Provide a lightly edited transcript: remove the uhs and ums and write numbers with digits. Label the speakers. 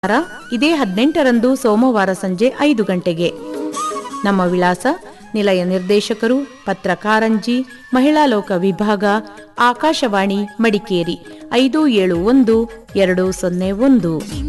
Speaker 1: ಇದೇ 18ರಂದು ಸೋಮವಾರ ಸಂಜೆ 5 ಗಂಟೆಗೆ. ನಮ್ಮ ವಿಳಾಸ: ನಿಲಯ ನಿರ್ದೇಶಕರು, ಪತ್ರಕಾರಂಜಿ, ಮಹಿಳಾ ಲೋಕ ವಿಭಾಗ, ಆಕಾಶವಾಣಿ ಮಡಿಕೇರಿ 571201.